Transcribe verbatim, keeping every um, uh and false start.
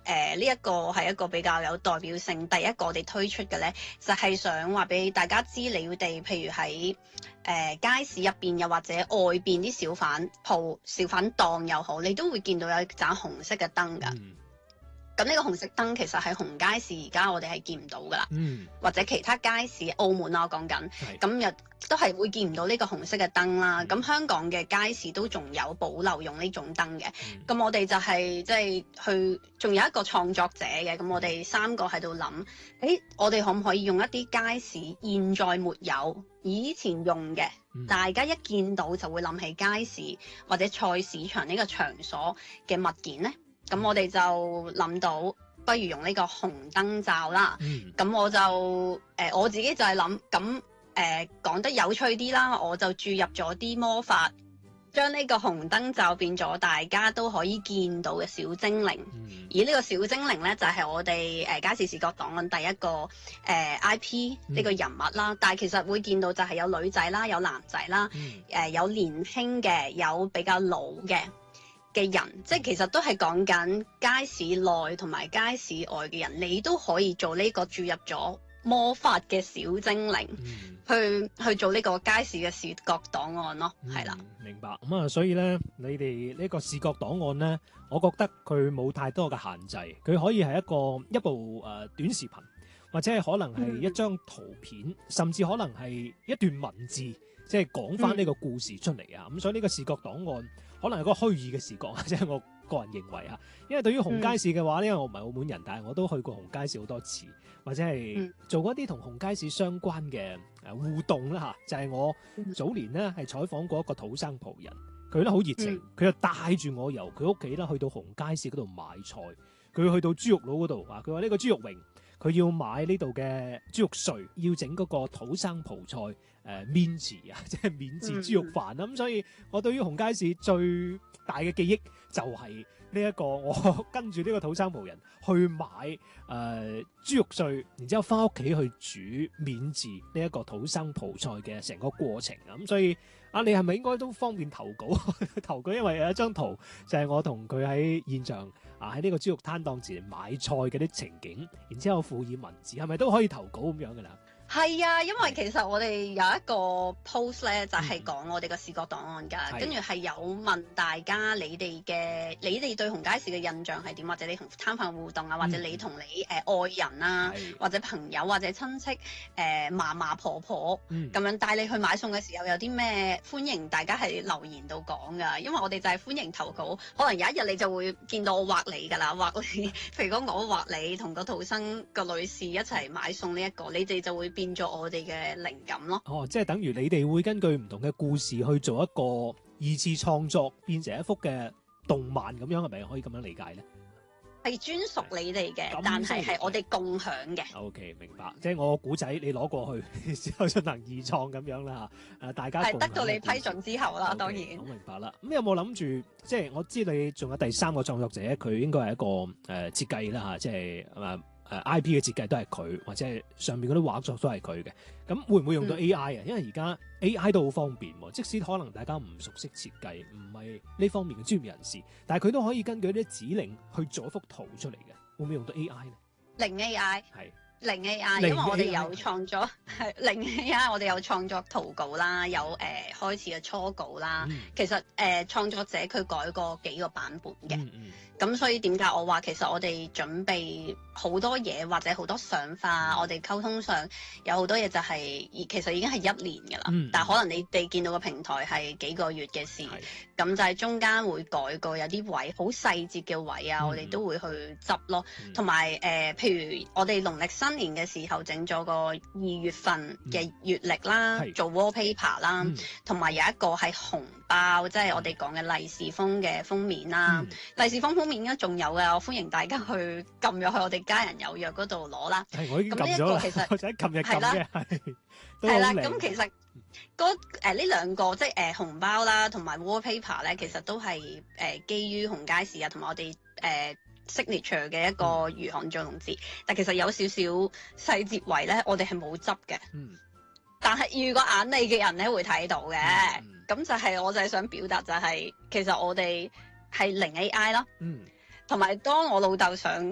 誒呢一個係一個比較有代表性，第一個我哋推出嘅咧，就係、是、想話俾大家知，你哋譬如喺誒、呃、街市入邊，又或者外邊啲小販鋪、小販檔又好，你都會見到有一盞紅色嘅燈㗎。 嗯咁呢個紅色燈其實喺紅街市而家我哋係見唔到噶啦， 嗯， 或者其他街市，澳門啦我講緊，咁又都係會見唔到呢個紅色嘅燈啦。咁、嗯、香港嘅街市都仲有保留用呢種燈嘅。咁、嗯、我哋就係即係去，仲有一個創作者嘅。咁我哋三個喺度諗，誒，我哋可唔可以用一啲街市現在沒有，以前用嘅，嗯、大家一見到就會諗起街市或者菜市場呢個場所嘅物件呢？咁我哋就諗到，不如用呢個紅燈罩啦。咁、嗯、我就誒、呃、我自己就係諗，咁誒講得有趣啲啦，我就注入咗啲魔法，將呢個紅燈罩變咗大家都可以見到嘅小精靈。嗯、而呢個小精靈呢，就係、是、我哋誒、呃、街市視覺檔案第一個誒、呃、I P 呢個人物啦。嗯、但係其實會見到就係有女仔啦，有男仔啦，誒、嗯呃、有年輕嘅，有比較老嘅嘅人，即係其實都係講緊街市內同埋街市外嘅人，你都可以做呢個注入咗魔法嘅小精靈，嗯、去去做呢個街市嘅視覺檔案咯，係啦、嗯。 明白。咁啊，所以咧，你哋呢個視覺檔案咧，我覺得佢冇太多嘅限制，佢可以係一個一部誒、呃、短視頻，或者係可能係一張圖片，嗯、甚至可能係一段文字，即係講翻呢個故事出嚟啊。咁、嗯、所以呢個視覺檔案可能係個虛擬嘅視覺，即係我個人認為啊。因為對於紅街市嘅話呢、嗯、因為我唔係澳門人，但係我都去過紅街市好多次，或者係做過一啲同紅街市相關嘅誒互動啦嚇。就係、是、我早年呢係採訪過一個土生葡人，佢咧好熱情，佢、嗯、就帶住我由佢屋企啦去到紅街市嗰度買菜。佢去到豬肉佬嗰度啊，佢話呢個豬肉榮，佢要買呢度嘅豬肉碎，要整嗰個土生葡菜誒免治啊，即係免治豬肉飯啊。咁、嗯、所以我對於紅街市最大嘅記憶就係呢一個，我跟住呢個土生葡人去買誒、呃、豬肉碎，然之後翻屋企去煮免治呢一個土生葡菜嘅成個過程啊。咁所以啊，你係咪應該都方便投稿？投稿，因為有一張圖就係我同佢喺現場啊，喺呢個豬肉攤檔前買菜嘅啲情景，然之後附以文字，係咪都可以投稿咁樣噶啦？ 係啊，因為其實我哋有一個 post 咧，就係、是、講我哋個視覺檔案㗎，跟住係有問大家你哋嘅，你哋對紅街市嘅印象係點，或者你同攤販互動啊，或者你同你誒、呃、愛人啊，或者朋友或者親戚誒嫲嫲婆婆咁、嗯、樣帶你去買餸嘅時候，有啲咩歡迎大家喺留言度講㗎，因為我哋就係歡迎投稿，可能有一日你就會見到我畫你㗎啦，畫你，譬如講我畫你同個土生個女士一齊買餸呢一個，你哋就會變變咗我哋嘅靈感咯。哦， 即係等於你哋會根據唔同嘅故事去做一個二次創作，變成一幅嘅動漫咁樣，係咪可以咁樣理解咧？ 係專屬你哋嘅，但係係我哋共享嘅。 OK， 明白。即係我個古仔你攞過去之後進行二創咁樣啦嚇。誒，大家係得到你批准之後啦，okay，當然。 好明白啦。咁有冇諗住？即係我知你仲有第三個創作者，佢應該係一個誒、呃、設計啦嚇，即係誒。誒 I P 嘅設計都係佢，或者係上面嗰啲畫作都係佢嘅。咁會唔會用到 A I 啊？嗯、因為而家 A I 都好方便喎。即使可能大家唔熟悉設計，唔係呢方面嘅專業人士，但係佢都可以根據啲指令去做一幅圖出嚟嘅。會唔會用到 A I 咧？ 零 A I 係。 零 A I， 因為我哋有創作係零 A I， 我哋有創作圖稿啦，有誒、呃、開始嘅初稿啦。嗯、其實誒、呃、創作者佢改過幾個版本嘅，咁、嗯嗯、所以點解我話其實我哋準備好多嘢或者好多想法，嗯、我哋溝通上有好多嘢就係、是、其實已經係一年㗎啦。嗯、但係可能你哋見到個平台係幾個月嘅事，咁、嗯、就係中間會改過有啲位好細節嘅位啊，嗯、我哋都會去執咯。同埋誒，譬如我哋農曆新年嘅時候整咗個二月份嘅月曆啦，嗯、做 wallpaper 啦，同埋、嗯、有一個係紅包，即、就、係、是、我哋講嘅利是封嘅封面啦。嗯、利是封封面咧仲有嘅，我歡迎大家去撳入去我哋家人有約嗰度攞啦。 係，我已經撳咗啦。其實我就喺琴日撳嘅，係係啦。咁其實嗰誒呢兩個即係誒、呃、紅包啦，同埋 wallpaper 咧，其實都係誒、呃、基於紅街市啊，同埋我哋誒。呃signature 嘅一個魚行做龍節，但其實有少少細節位咧，我哋係冇執嘅。嗯，但係如果眼利嘅人咧會睇到嘅，咁、嗯、就係我就係想表達就係、是，其實我哋係零 A I 咯。嗯，同埋當我老豆想